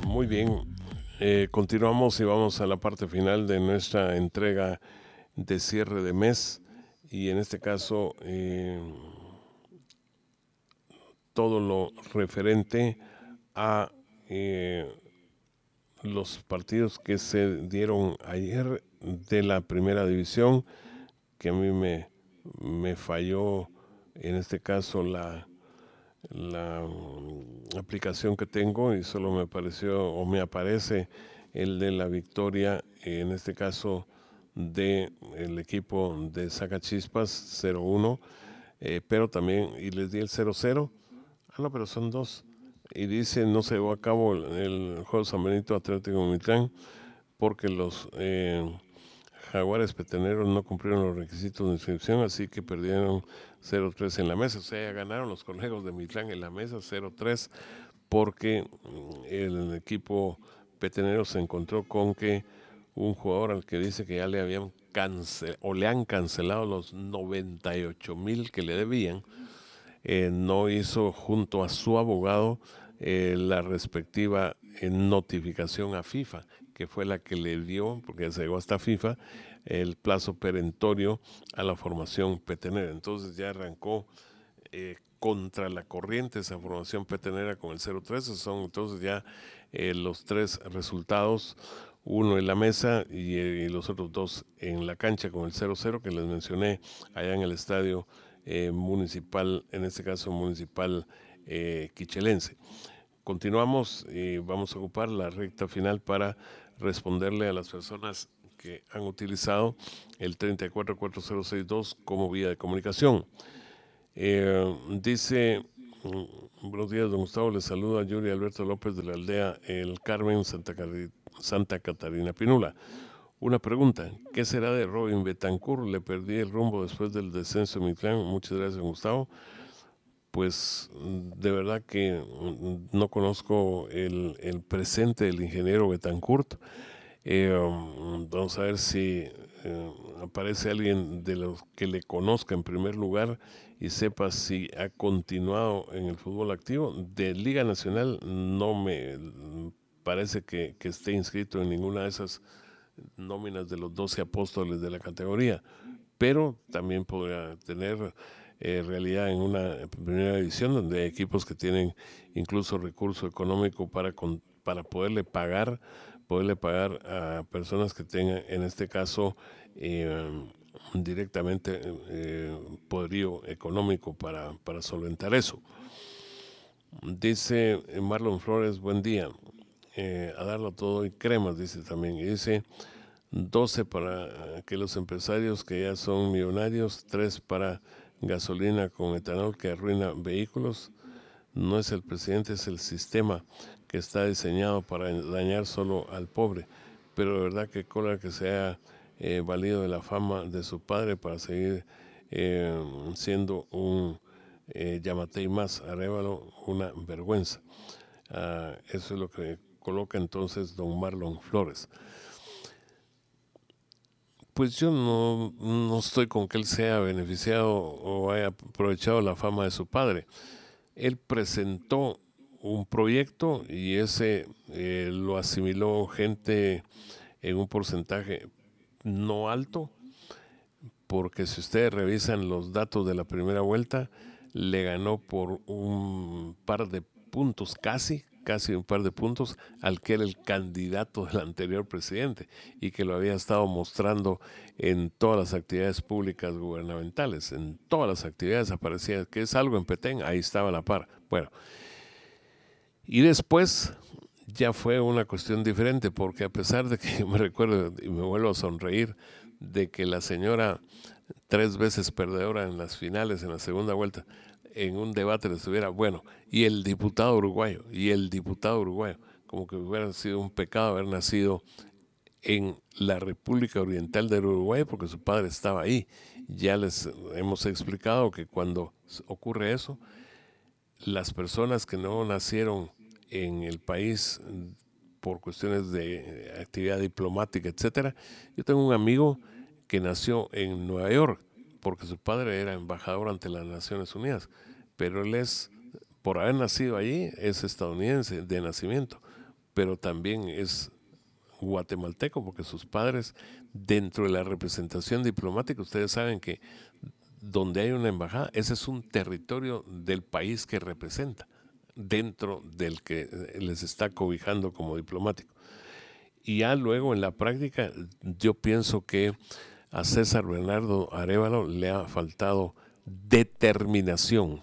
Muy bien, continuamos y vamos a la parte final de nuestra entrega de cierre de mes y en este caso todo lo referente a eh, los partidos que se dieron ayer de la primera división, que a mí me falló en este caso la aplicación que tengo y solo me apareció o me aparece el de la victoria, en este caso de el equipo de Sacachispas 0-1, pero también, y les di el 0-0, no, pero son dos, y dice no se llevó a cabo el juego San Benito Atlético Mitlán porque los Jaguares Peteneros no cumplieron los requisitos de inscripción, así que perdieron 0-3 en la mesa. O sea, ya ganaron los conejos de Mitlán en la mesa 0-3 porque el equipo petenero se encontró con que un jugador al que dice que ya le habían o le han cancelado los 98,000 que le debían, no hizo junto a su abogado la respectiva notificación a FIFA, que fue la que le dio, porque se llegó hasta FIFA, el plazo perentorio a la formación petenera. Entonces ya arrancó contra la corriente esa formación petenera con el 0-3. Son entonces ya los tres resultados, uno en la mesa y los otros dos en la cancha con el 0-0 que les mencioné allá en el estadio municipal, en este caso municipal quichelense. Continuamos y vamos a ocupar la recta final para responderle a las personas que han utilizado el 34462 como vía de comunicación. Dice, buenos días, don Gustavo, le saluda Yuri Alberto López de la aldea El Carmen, Santa Catarina Pinula. Una pregunta, ¿qué será de Robin Betancourt? Le perdí el rumbo después del descenso de Mitlán. Muchas gracias, don Gustavo. Pues de verdad que no conozco el presente del ingeniero Betancourt. Vamos a ver si aparece alguien de los que le conozca en primer lugar y sepa si ha continuado en el fútbol activo. De Liga Nacional no me parece que esté inscrito en ninguna de esas nóminas de los 12 apóstoles de la categoría, pero también podría tener realidad en una primera división donde hay equipos que tienen incluso recurso económico para poderle pagar a personas que tengan, en este caso, directamente poderío económico para solventar eso. Dice Marlon Flores, buen día. A darlo todo y cremas, dice también. Y dice 12 para que los empresarios que ya son millonarios, 3 para gasolina con etanol que arruina vehículos. No es el presidente, es el sistema que está diseñado para dañar solo al pobre. Pero de verdad que cólera que se haya valido de la fama de su padre para seguir siendo un Yamatei más, Arévalo, una vergüenza. Eso es lo que coloca entonces don Marlon Flores. Pues yo no estoy con que él sea beneficiado o haya aprovechado la fama de su padre. Él presentó un proyecto y ese lo asimiló gente en un porcentaje no alto, porque si ustedes revisan los datos de la primera vuelta, le ganó por un par de puntos, casi un par de puntos, al que era el candidato del anterior presidente y que lo había estado mostrando en todas las actividades públicas gubernamentales. En todas las actividades aparecía que es algo en Petén, ahí estaba a la par. Bueno, y después ya fue una cuestión diferente, porque a pesar de que me recuerdo y me vuelvo a sonreír de que la señora 3 veces perdedora en las finales, en la segunda vuelta, en un debate le estuviera, bueno, y el diputado uruguayo, como que hubiera sido un pecado haber nacido en la República Oriental del Uruguay porque su padre estaba ahí. Ya les hemos explicado que cuando ocurre eso, las personas que no nacieron en el país por cuestiones de actividad diplomática, etcétera. Yo tengo un amigo que nació en Nueva York porque su padre era embajador ante las Naciones Unidas, pero él es, por haber nacido allí, es estadounidense de nacimiento, pero también es guatemalteco porque sus padres, dentro de la representación diplomática, ustedes saben que donde hay una embajada, ese es un territorio del país que representa, dentro del que les está cobijando como diplomático. Y ya luego en la práctica, yo pienso que a César Bernardo Arévalo le ha faltado determinación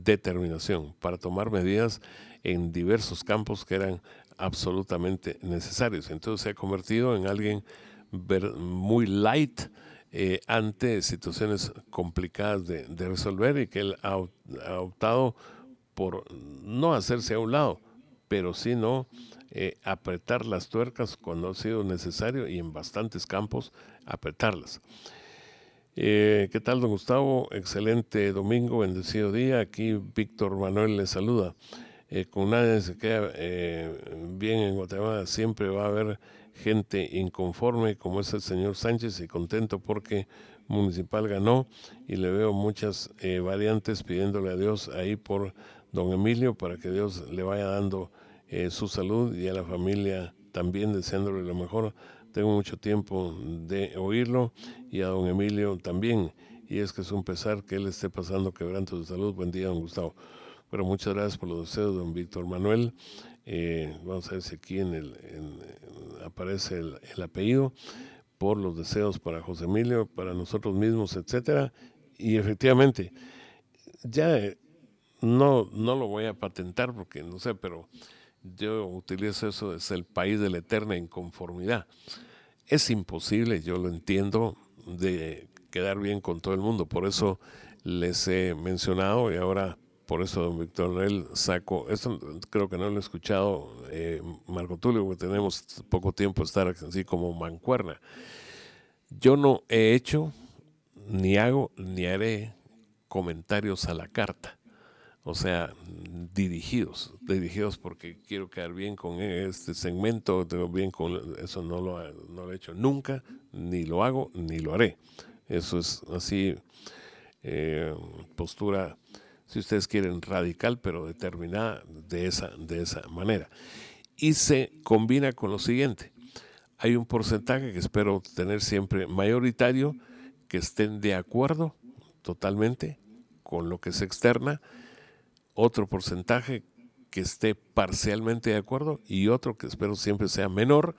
para tomar medidas en diversos campos que eran absolutamente necesarios. Entonces se ha convertido en alguien muy light ante situaciones complicadas de resolver, y que él ha optado por no hacerse a un lado, pero sí no apretar las tuercas cuando ha sido necesario, y en bastantes campos apretarlas. ¿Qué tal, don Gustavo? Excelente domingo, bendecido día. Aquí Víctor Manuel le saluda. Con nadie se queda bien en Guatemala, siempre va a haber gente inconforme como es el señor Sánchez, y contento porque Municipal ganó, y le veo muchas variantes pidiéndole a Dios ahí por don Emilio, para que Dios le vaya dando su salud, y a la familia también deseándole lo mejor. Tengo mucho tiempo de oírlo, y a don Emilio también, y es que es un pesar que él esté pasando quebrantos de salud. Buen día, don Gustavo. Pero muchas gracias por los deseos, don Víctor Manuel. Vamos a ver si aquí aparece el apellido, por los deseos para José Emilio, para nosotros mismos, etcétera. Y efectivamente, ya no lo voy a patentar porque no sé, pero yo utilizo eso, es el país de la eterna inconformidad. Es imposible, yo lo entiendo, de quedar bien con todo el mundo. Por eso les he mencionado, y ahora por eso, don Víctor Manuel, saco, esto creo que no lo he escuchado, Marco Tulio, porque tenemos poco tiempo de estar así como mancuerna. Yo no he hecho, ni hago, ni haré comentarios a la carta. O sea, dirigidos porque quiero quedar bien con este segmento, tengo bien con eso. No lo he hecho nunca, ni lo hago, ni lo haré. Eso es así, postura, si ustedes quieren, radical, pero determinada de esa manera. Y se combina con lo siguiente: hay un porcentaje que espero tener siempre mayoritario, que estén de acuerdo totalmente con lo que se externa, otro porcentaje que esté parcialmente de acuerdo, y otro que espero siempre sea menor,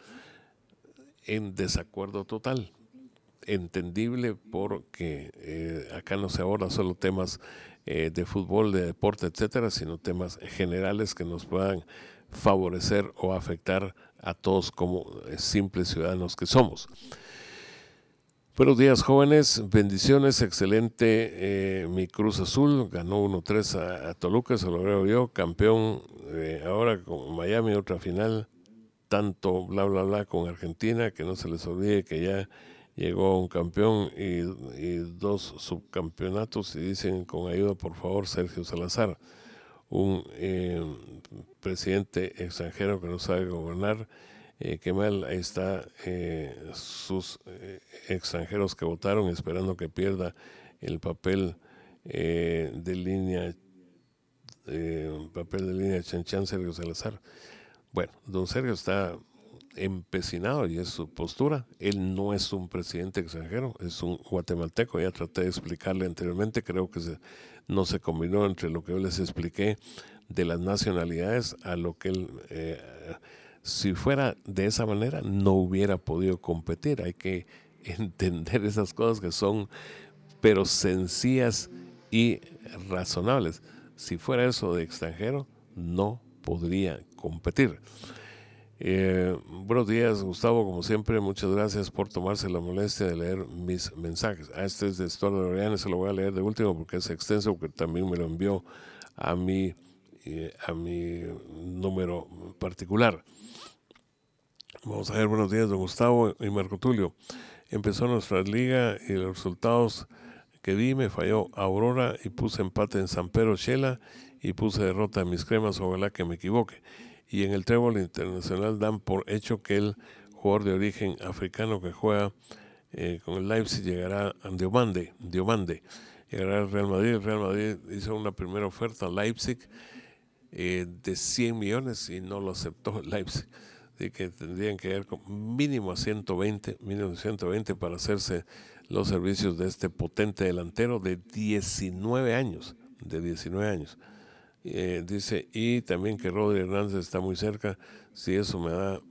en desacuerdo total. Entendible, porque acá no se aborda solo temas de fútbol, de deporte, etcétera, sino temas generales que nos puedan favorecer o afectar a todos como simples ciudadanos que somos. Buenos días, jóvenes, bendiciones, excelente. Mi Cruz Azul ganó 1-3 a Toluca, se lo veo yo, campeón ahora con Miami, otra final, tanto bla bla bla con Argentina, que no se les olvide que ya llegó un campeón y 2 subcampeonatos, y dicen con ayuda, por favor, Sergio Salazar, un presidente extranjero que no sabe gobernar. Qué mal, ahí está sus extranjeros que votaron esperando que pierda el papel de línea Chan Chan, Sergio Salazar. Bueno, don Sergio está empecinado, y es su postura. Él no es un presidente extranjero, es un guatemalteco. Ya traté de explicarle anteriormente, creo que no se combinó entre lo que yo les expliqué de las nacionalidades a lo que él, si fuera de esa manera, no hubiera podido competir. Hay que entender esas cosas que son, pero sencillas y razonables. Si fuera eso de extranjero, no podría competir. Buenos días, Gustavo, como siempre, muchas gracias por tomarse la molestia de leer mis mensajes. Este es de Estuardo de Orellana, se lo voy a leer de último porque es extenso, porque también me lo envió a mi número particular. Vamos a ver, buenos días, don Gustavo y Marco Tulio. Empezó nuestra liga y los resultados que vi, me falló Aurora y puse empate en San Pedro Chela, y puse derrota en mis cremas, ojalá que me equivoque. Y en el trébol internacional dan por hecho que el jugador de origen africano que juega con el Leipzig llegará a Diomande, llegará al Real Madrid. El Real Madrid hizo una primera oferta a Leipzig, de 100 millones y no lo aceptó el Leipzig. Así que tendrían que ir mínimo a 120 para hacerse los servicios de este potente delantero de 19 años. Dice, y también que Rodri Hernández está muy cerca. Si eso me da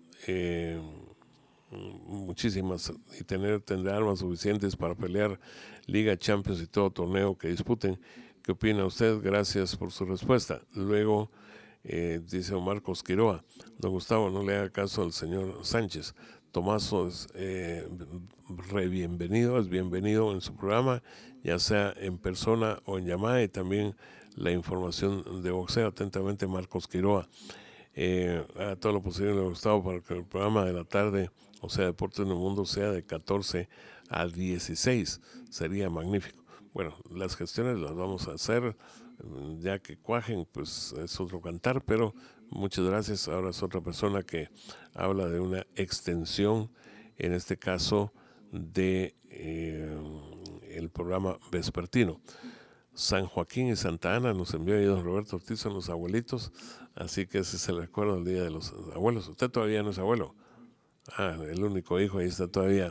muchísimas y tendrá armas suficientes para pelear Liga, Champions y todo torneo que disputen. ¿Qué opina usted? Gracias por su respuesta. Luego dice Marcos Quiroa: don Gustavo, no le haga caso al señor Sánchez. Tomaso es bienvenido en su programa, ya sea en persona o en llamada, y también la información de boxeo. Atentamente, Marcos Quiroa. A todo lo posible, Gustavo, para que el programa de la tarde, o sea, Deportes en el Mundo, sea de 14 a 16. Sería magnífico. Bueno, las gestiones las vamos a hacer, ya que cuajen, pues es otro cantar, pero muchas gracias. Ahora es otra persona que habla de una extensión, en este caso, de el programa vespertino. San Joaquín y Santa Ana nos envió ahí don Roberto Ortiz, son los abuelitos, así que ese es el recuerdo del Día de los Abuelos. Usted todavía no es abuelo. El único hijo, ahí está todavía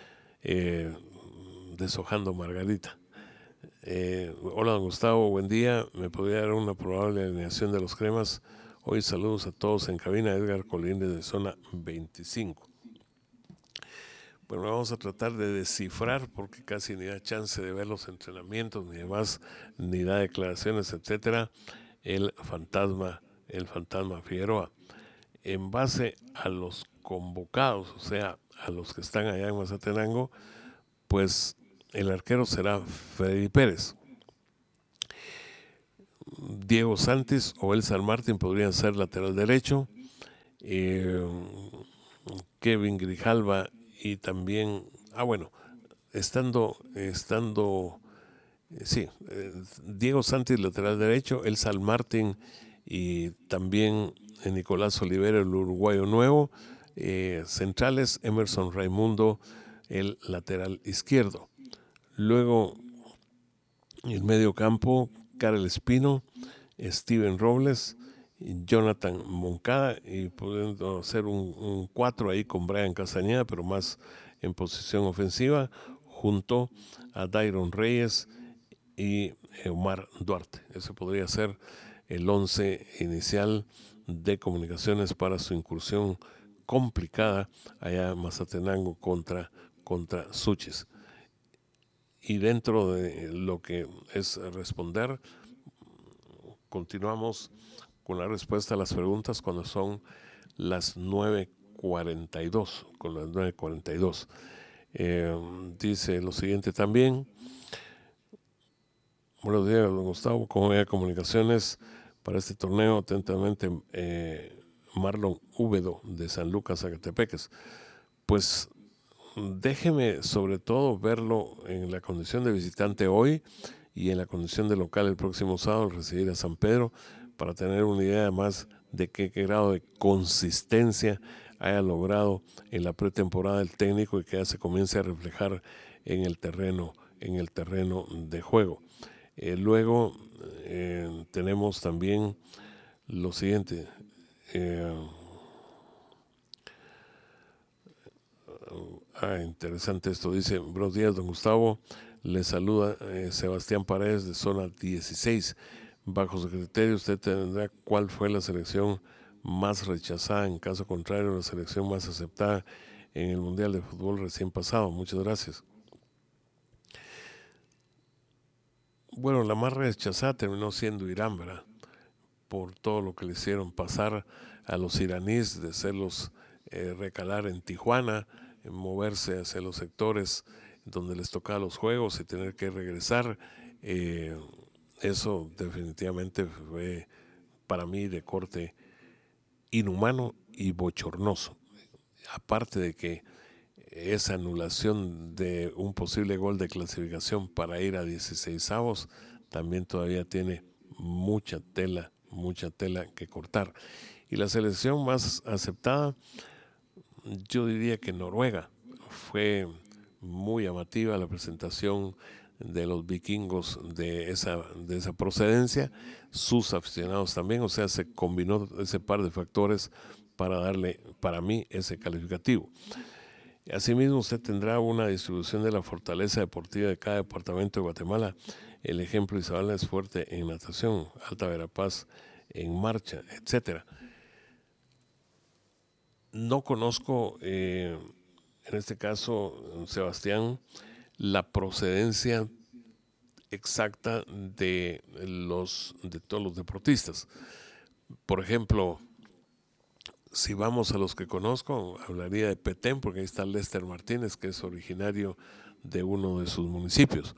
deshojando margarita. Hola don Gustavo, buen día. ¿Me podría dar una probable alineación de los cremas? Hoy saludos a todos en cabina. Edgar Colín de zona 25. Bueno, vamos a tratar de descifrar, porque casi ni da chance de ver los entrenamientos, ni demás, ni da declaraciones, etcétera, el fantasma Figueroa. En base a los convocados, o sea, a los que están allá en Mazatenango, pues el arquero será Freddy Pérez. Diego Santis o El San Martín podrían ser lateral derecho. Kevin Grijalva y también, Diego Santis lateral derecho, El San Martín y también Nicolás Olivera, el uruguayo nuevo. Centrales, Emerson Raimundo, el lateral izquierdo. Luego, en medio campo, Karel Espino, Steven Robles, Jonathan Moncada, y pudiendo hacer un 4 ahí con Brian Castañeda, pero más en posición ofensiva, junto a Dairon Reyes y Omar Duarte. Ese podría ser el 11 inicial de Comunicaciones para su incursión complicada allá en Mazatenango contra Suchis. Y dentro de lo que es responder, continuamos con la respuesta a las preguntas cuando son las 9:42, con las 9:42. Dice lo siguiente también: buenos días, don Gustavo, ¿cómo ve Comunicaciones para este torneo? Atentamente, Marlon Úbedo de San Lucas, Zacatepeques. Pues déjeme sobre todo verlo en la condición de visitante hoy y en la condición de local el próximo sábado al recibir a San Pedro, para tener una idea más de qué grado de consistencia haya logrado en la pretemporada el técnico y que ya se comience a reflejar en el terreno de juego. Luego tenemos también lo siguiente. Interesante esto. Dice: buenos días, don Gustavo. Le saluda Sebastián Paredes de zona 16. Bajo su criterio, usted tendrá cuál fue la selección más rechazada, en caso contrario, la selección más aceptada en el Mundial de Fútbol recién pasado. Muchas gracias. Bueno, la más rechazada terminó siendo Irán, ¿verdad? Por todo lo que le hicieron pasar a los iraníes, de hacerlos recalar en Tijuana, moverse hacia los sectores donde les tocaba los juegos y tener que regresar. Eso definitivamente fue para mí de corte inhumano y bochornoso. Aparte de que esa anulación de un posible gol de clasificación para ir a 16avos también todavía tiene mucha tela que cortar. Y la selección más aceptada, yo diría que Noruega. Fue muy llamativa la presentación de los vikingos de esa procedencia, sus aficionados también, o sea, se combinó ese par de factores para darle, para mí, ese calificativo. Asimismo, usted tendrá una distribución de la fortaleza deportiva de cada departamento de Guatemala. El ejemplo, Izabal es fuerte en natación, Alta Verapaz en marcha, etcétera. No conozco, en este caso, Sebastián, la procedencia exacta de todos los deportistas. Por ejemplo, si vamos a los que conozco, hablaría de Petén, porque ahí está Lester Martínez, que es originario de uno de sus municipios.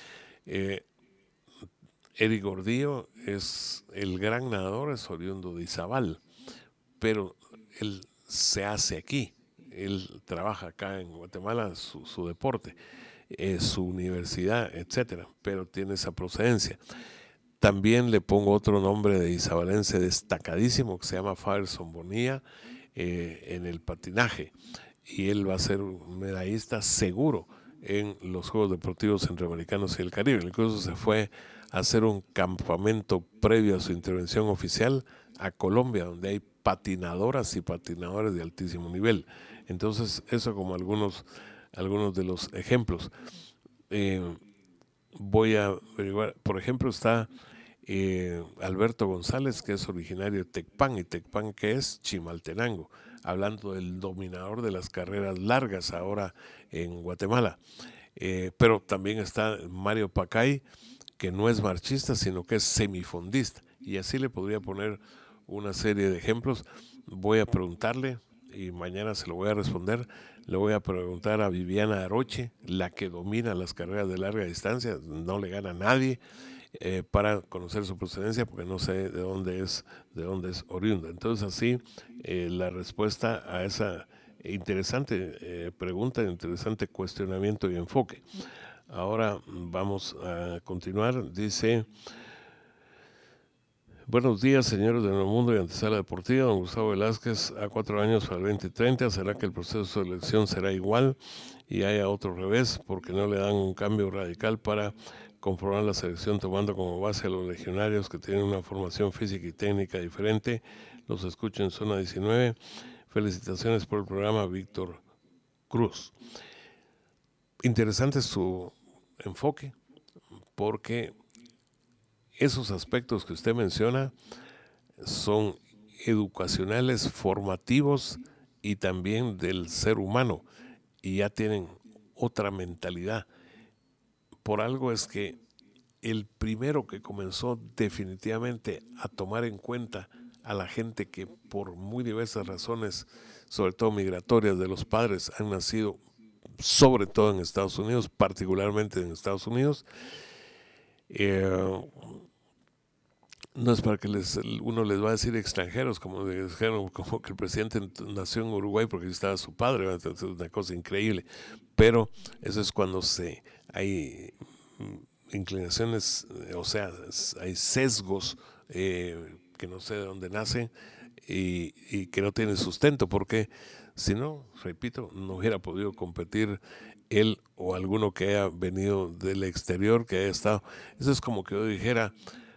Eric Gordillo es el gran nadador, es oriundo de Izabal, pero él se hace aquí, él trabaja acá en Guatemala su deporte, su universidad, etcétera, pero tiene esa procedencia. También le pongo otro nombre de izabalense destacadísimo que se llama Faberson Bonilla en el patinaje, y él va a ser un medallista seguro en los Juegos Deportivos Centroamericanos y el Caribe. Incluso se fue a hacer un campamento previo a su intervención oficial a Colombia, donde hay patinadoras y patinadores de altísimo nivel. Entonces, eso como algunos de los ejemplos. Voy a averiguar, por ejemplo, está Alberto González, que es originario de Tecpan, y Tecpan, que es Chimaltenango, hablando del dominador de las carreras largas ahora en Guatemala. Pero también está Mario Pacay, que no es marchista, sino que es semifondista, y así le podría poner una serie de ejemplos. Voy a preguntarle, y mañana se lo voy a responder, le voy a preguntar a Viviana Aroche, la que domina las carreras de larga distancia, no le gana a nadie, para conocer su procedencia, porque no sé de dónde es oriunda. Entonces así, la respuesta a esa interesante pregunta, interesante cuestionamiento y enfoque. Ahora vamos a continuar. Dice: buenos días, señores de Nuevo Mundo y Antesala Deportiva. Don Gustavo Velázquez, a 4 años para el 2030. ¿Será que el proceso de elección será igual y haya otro revés? Porque no le dan un cambio radical para conformar la selección, tomando como base a los legionarios que tienen una formación física y técnica diferente. Los escucho en Zona 19. Felicitaciones por el programa, Víctor Cruz. Interesante su enfoque, porque esos aspectos que usted menciona son educacionales, formativos y también del ser humano, y ya tienen otra mentalidad. Por algo es que el primero que comenzó definitivamente a tomar en cuenta a la gente que por muy diversas razones, sobre todo migratorias de los padres, han nacido sobre todo en Estados Unidos, particularmente en Estados Unidos, no es para que uno les va a decir extranjeros, como dijeron, como que el presidente nació en Uruguay porque estaba su padre, entonces es una cosa increíble. Pero eso es cuando hay inclinaciones, o sea, hay sesgos que no sé de dónde nacen y que no tienen sustento, porque si no, repito, no hubiera podido competir él o alguno que haya venido del exterior, que haya estado. Eso es como que yo dijera,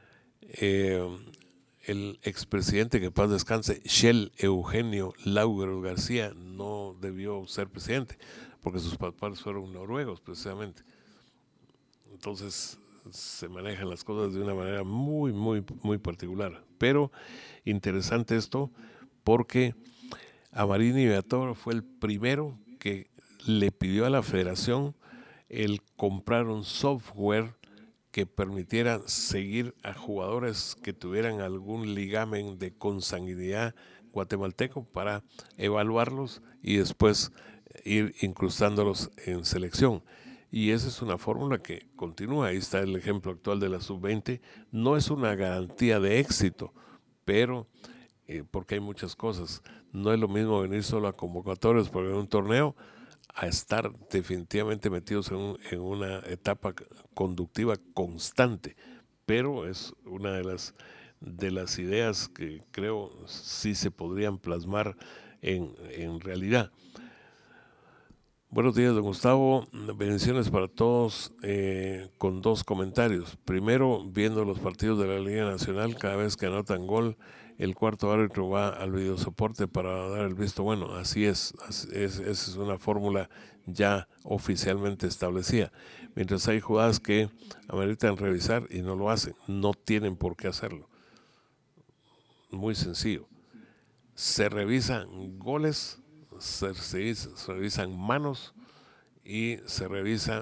el expresidente, que paz descanse, Shell Eugenio Laugeros García, no debió ser presidente, porque sus papás fueron noruegos precisamente. Entonces se manejan las cosas de una manera muy, muy, muy particular. Pero interesante esto, porque Amarini Beator fue el primero que le pidió a la federación el comprar un software que permitiera seguir a jugadores que tuvieran algún ligamen de consanguinidad guatemalteco para evaluarlos y después ir incrustándolos en selección. Y esa es una fórmula que continúa. Ahí está el ejemplo actual de la sub-20. No es una garantía de éxito, pero porque hay muchas cosas. No es lo mismo venir solo a convocatorias por un torneo a estar definitivamente metidos en una etapa conductiva constante, pero es una de las ideas que creo sí se podrían plasmar en realidad. Buenos días, don Gustavo. Bendiciones para todos, con dos comentarios. Primero, viendo los partidos de la Liga Nacional, cada vez que anotan gol, el cuarto árbitro va al videosoporte para dar el visto bueno. Así es, esa es una fórmula ya oficialmente establecida. Mientras hay jugadas que ameritan revisar y no lo hacen, no tienen por qué hacerlo. Muy sencillo. Se revisan goles, se revisan manos, y se revisa,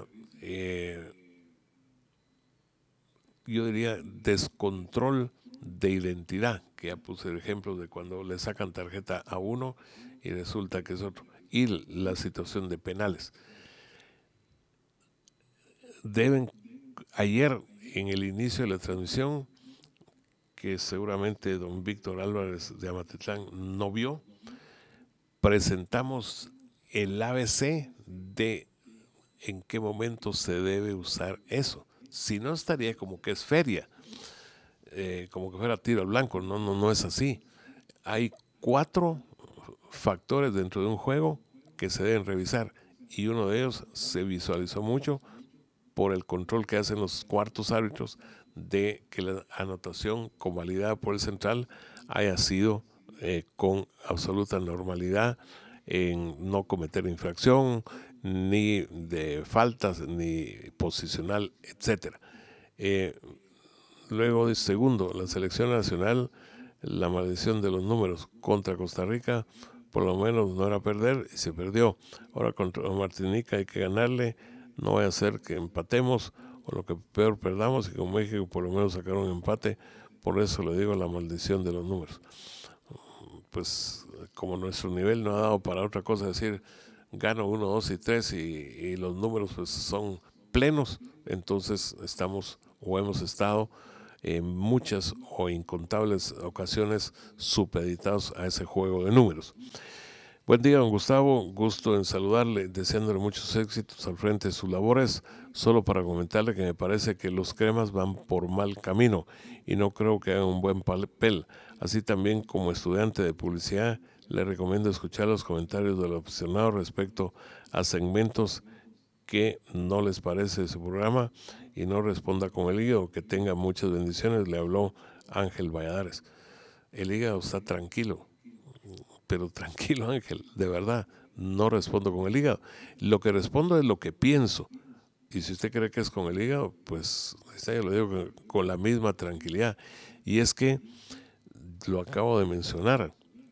yo diría, descontrol de identidad, que ya puse ejemplos de cuando le sacan tarjeta a uno y resulta que es otro, y la situación de penales. Ayer en el inicio de la transmisión, que seguramente don Víctor Álvarez de Amatitlán no vio, presentamos el ABC de en qué momento se debe usar eso. Si no, estaría como que es feria, como que fuera tiro al blanco. No es así. Hay 4 factores dentro de un juego que se deben revisar y uno de ellos se visualizó mucho por el control que hacen los cuartos árbitros de que la anotación convalidada por el central haya sido con absoluta normalidad, en no cometer infracción, ni de faltas, ni posicional, etcétera. Luego, de segundo, la selección nacional, la maldición de los números contra Costa Rica, por lo menos no era perder y se perdió. Ahora contra Martinica hay que ganarle, no vaya a ser que empatemos o lo que peor perdamos, y con México por lo menos sacar un empate. Por eso le digo la maldición de los números. Pues como nuestro nivel no ha dado para otra cosa, decir gano 1, 2 y 3 y los números pues son plenos, entonces estamos o hemos estado en muchas o incontables ocasiones supeditados a ese juego de números. Buen día, don Gustavo. Gusto en saludarle, deseándole muchos éxitos al frente de sus labores. Solo para comentarle que me parece que los cremas van por mal camino y no creo que hagan un buen papel. Así también, como estudiante de publicidad, le recomiendo escuchar los comentarios del aficionado respecto a segmentos que no les parece de su programa y no responda con el hígado. Que tenga muchas bendiciones. Le habló Ángel Valladares. El hígado está tranquilo, pero tranquilo, Ángel, de verdad, no respondo con el hígado. Lo que respondo es lo que pienso. Y si usted cree que es con el hígado, pues yo lo digo con la misma tranquilidad. Y es que lo acabo de mencionar.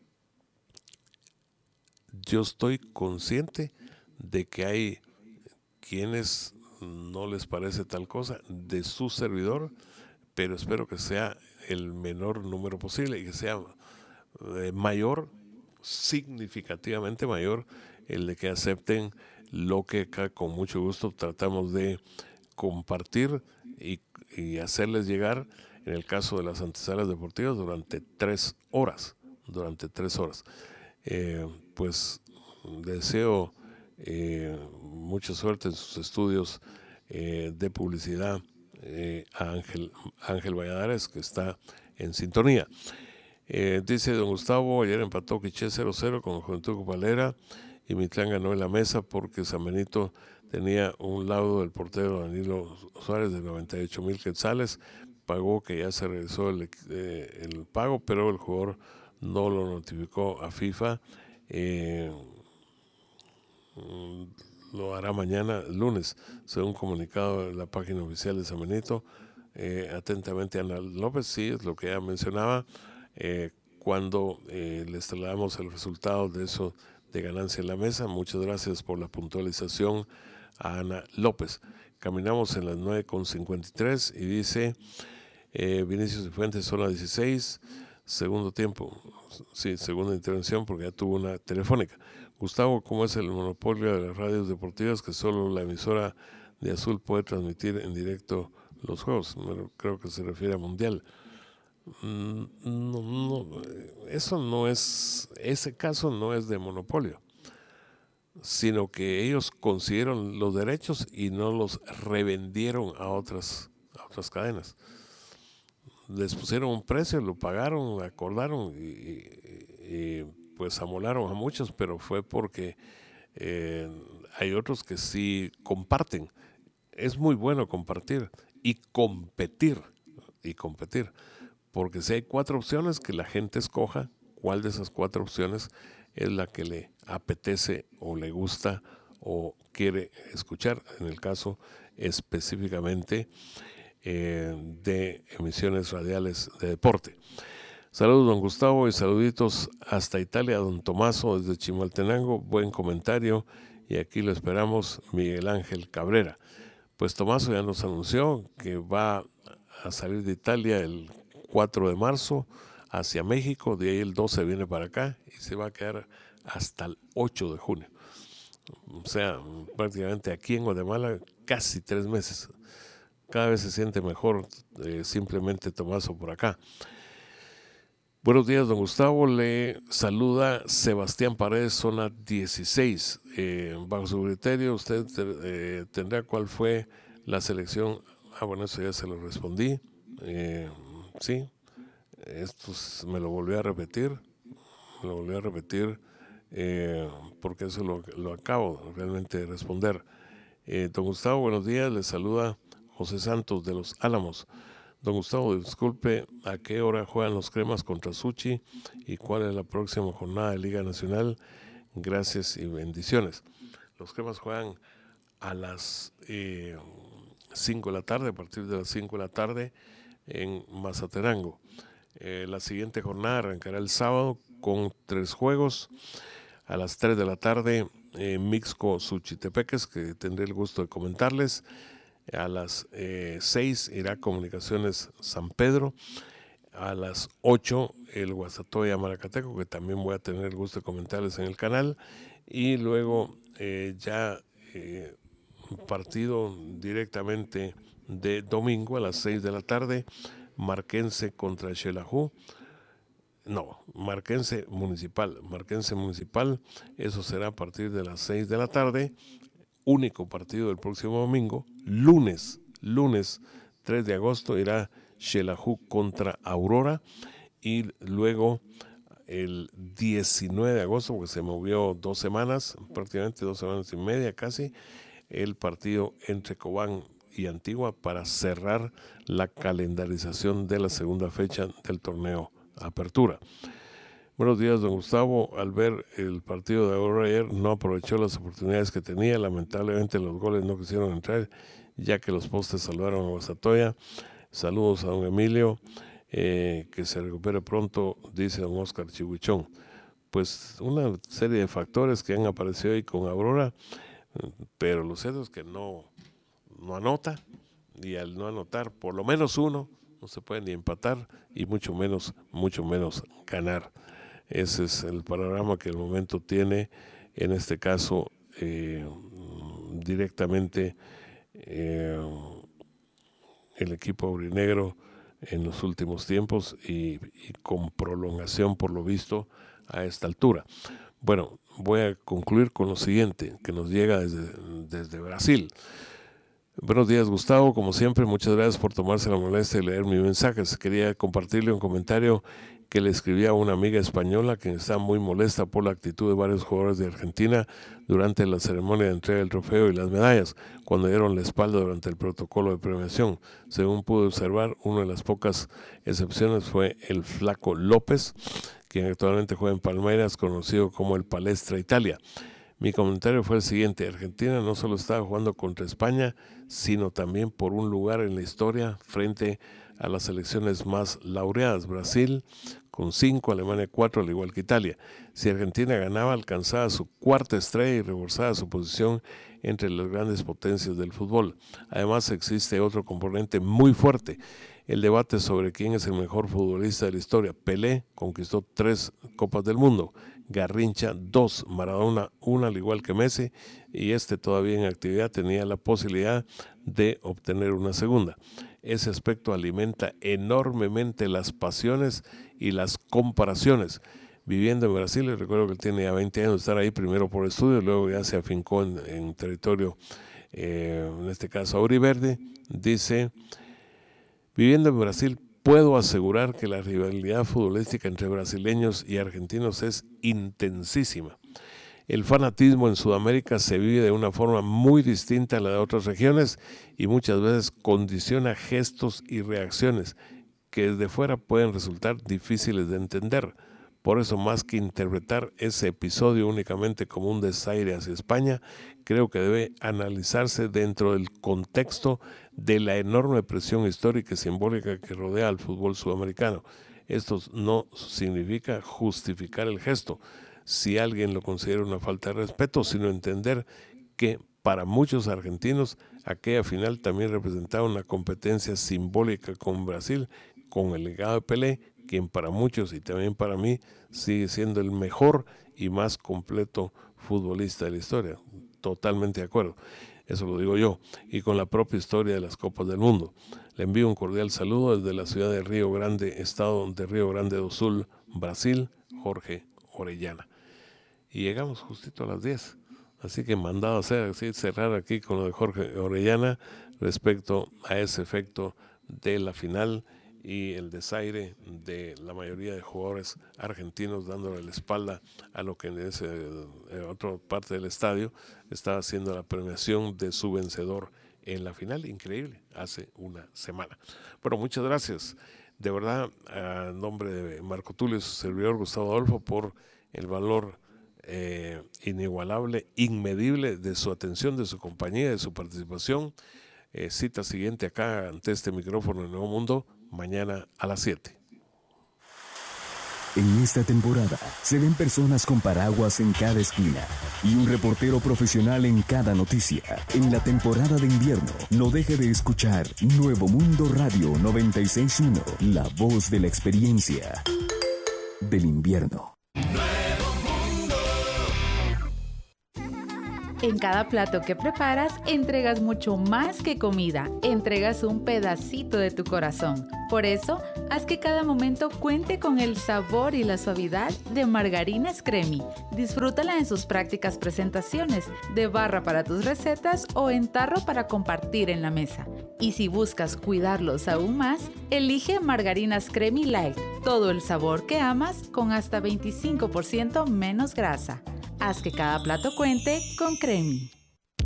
Yo estoy consciente de que hay quienes no les parece tal cosa de su servidor, pero espero que sea el menor número posible y que sea mayor, significativamente mayor, el de que acepten lo que acá con mucho gusto tratamos de compartir y hacerles llegar, en el caso de las antesalas deportivas, durante 3 horas. Durante 3 horas. Pues deseo mucha suerte en sus estudios de publicidad a Ángel Valladares, que está en sintonía. Dice don Gustavo, ayer empató Quiché 0-0 con Juventud Copalera y Mitlán ganó en la mesa porque San Benito tenía un laudo del portero Danilo Suárez de 98,000 quetzales. Pagó, que ya se realizó el pago, pero el jugador no lo notificó a FIFA. Lo hará mañana, lunes, según comunicado en la página oficial de San Benito. Atentamente, Ana López. Sí, es lo que ya mencionaba. Cuando les trasladamos el resultado de eso de ganancia en la mesa. Muchas gracias por la puntualización a Ana López. Caminamos en las 9:53 y dice Vinicius de Fuentes, zona 16, segundo tiempo. Sí, segunda intervención porque ya tuvo una telefónica. Gustavo, ¿cómo es el monopolio de las radios deportivas que solo la emisora de Azul puede transmitir en directo los juegos? Creo que se refiere a Mundial. Eso no es, ese caso no es de monopolio, sino que ellos consiguieron los derechos y no los revendieron a otras cadenas. Les pusieron un precio, lo pagaron, acordaron y pues amolaron a muchos, pero fue porque Hay otros que sí comparten. Es muy bueno compartir y competir, porque si hay 4 opciones, que la gente escoja cuál de esas 4 opciones es la que le apetece o le gusta o quiere escuchar, en el caso específicamente de emisiones radiales de deporte. Saludos, don Gustavo, y saluditos hasta Italia, don Tomaso, desde Chimaltenango. Buen comentario, y aquí lo esperamos, Miguel Ángel Cabrera. Pues Tomaso ya nos anunció que va a salir de Italia el 4 de marzo hacia México, de ahí el 12 viene para acá y se va a quedar hasta el 8 de junio. O sea, prácticamente aquí en Guatemala casi 3 meses. Cada vez se siente mejor simplemente Tomaso por acá. Buenos días, don Gustavo. Le saluda Sebastián Paredes, zona 16. Bajo su criterio, usted tendrá cuál fue la selección. Bueno, eso ya se lo respondí. Sí, esto me lo volví a repetir. Porque eso lo acabo realmente de responder. Don Gustavo, buenos días. Le saluda José Santos de Los Álamos. Don Gustavo, disculpe, ¿a qué hora juegan los Cremas contra Suchi y cuál es la próxima jornada de Liga Nacional? Gracias y bendiciones. Los Cremas juegan a las 5 de la tarde, a partir de las 5 de la tarde en Mazatenango. La siguiente jornada arrancará el sábado con 3 juegos. A las 3 de la tarde, Mixco Suchitepeques, que tendré el gusto de comentarles. A las 6 irá Comunicaciones San Pedro. A las 8 el Guastatoya Maracateco, que también voy a tener el gusto de comentarles en el canal. Y luego un partido directamente de domingo a las 6 de la tarde, Marquense contra Xelajú. No, Marquense Municipal, eso será a partir de las 6 de la tarde. Único partido del próximo domingo, lunes 3 de agosto irá Xelajú contra Aurora, y luego el 19 de agosto, porque se movió 2 semanas, prácticamente 2 semanas y media casi, el partido entre Cobán y Antigua para cerrar la calendarización de la segunda fecha del torneo Apertura. Buenos días, don Gustavo. Al ver el partido de Aurora ayer, no aprovechó las oportunidades que tenía. Lamentablemente los goles no quisieron entrar, ya que los postes salvaron a Guastatoya. Saludos a don Emilio, que se recupere pronto, dice don Oscar Chihuichón. Pues una serie de factores que han aparecido ahí con Aurora, pero lo cierto es que no anota, y al no anotar por lo menos uno, no se puede ni empatar y mucho menos ganar. Ese es el panorama que el momento tiene, en este caso directamente el equipo aurinegro en los últimos tiempos, y con prolongación por lo visto a esta altura. Bueno, voy a concluir con lo siguiente, que nos llega desde Brasil. Buenos días, Gustavo. Como siempre, muchas gracias por tomarse la molestia de leer mi mensaje. Quería compartirle un comentario que le escribí a una amiga española que está muy molesta por la actitud de varios jugadores de Argentina durante la ceremonia de entrega del trofeo y las medallas, cuando dieron la espalda durante el protocolo de premiación. Según pude observar, una de las pocas excepciones fue el Flaco López, quien actualmente juega en Palmeiras, conocido como el Palestra Italia. Mi comentario fue el siguiente: Argentina no solo estaba jugando contra España, sino también por un lugar en la historia frente a las selecciones más laureadas. Brasil con 5, Alemania 4, al igual que Italia. Si Argentina ganaba, alcanzaba su 4ª estrella y reforzaba su posición entre las grandes potencias del fútbol. Además, existe otro componente muy fuerte: el debate sobre quién es el mejor futbolista de la historia. Pelé conquistó 3 Copas del Mundo, Garrincha 2, Maradona 1, al igual que Messi, y todavía en actividad tenía la posibilidad de obtener una segunda. Ese aspecto alimenta enormemente las pasiones y las comparaciones. Viviendo en Brasil, recuerdo que él tiene ya 20 años de estar ahí, primero por estudio, luego ya se afincó en territorio, en este caso auriverde. Dice: viviendo en Brasil, puedo asegurar que la rivalidad futbolística entre brasileños y argentinos es intensísima. El fanatismo en Sudamérica se vive de una forma muy distinta a la de otras regiones y muchas veces condiciona gestos y reacciones que desde fuera pueden resultar difíciles de entender. Por eso, más que interpretar ese episodio únicamente como un desaire hacia España, creo que debe analizarse dentro del contexto de la enorme presión histórica y simbólica que rodea al fútbol sudamericano. Esto no significa justificar el gesto, si alguien lo considera una falta de respeto, sino entender que para muchos argentinos aquella final también representaba una competencia simbólica con Brasil, con el legado de Pelé, quien para muchos y también para mí sigue siendo el mejor y más completo futbolista de la historia. Totalmente de acuerdo, eso lo digo yo, y con la propia historia de las Copas del Mundo. Le envío un cordial saludo desde la ciudad de Río Grande, estado de Río Grande do Sul, Brasil, Jorge Orellana. Y llegamos justito a las 10. Así que mandado a hacer, así, cerrar aquí con lo de Jorge Orellana respecto a ese efecto de la final y el desaire de la mayoría de jugadores argentinos dándole la espalda a lo que en esa otra parte del estadio estaba haciendo la premiación de su vencedor en la final. Increíble, hace una semana. Bueno, muchas gracias. De verdad, a nombre de Marco Tulio y su servidor Gustavo Adolfo, por el valor inigualable, inmedible de su atención, de su compañía, de su participación. Cita siguiente acá ante este micrófono en Nuevo Mundo, mañana a las 7. En esta temporada se ven personas con paraguas en cada esquina y un reportero profesional en cada noticia. En la temporada de invierno, no deje de escuchar Nuevo Mundo Radio 96.1, la voz de la experiencia del invierno. En cada plato que preparas, entregas mucho más que comida, entregas un pedacito de tu corazón. Por eso, haz que cada momento cuente con el sabor y la suavidad de Margarinas Cremi. Disfrútala en sus prácticas presentaciones, de barra para tus recetas o en tarro para compartir en la mesa. Y si buscas cuidarlos aún más, elige Margarinas Cremi Light, todo el sabor que amas con hasta 25% menos grasa. Haz que cada plato cuente con Cremi.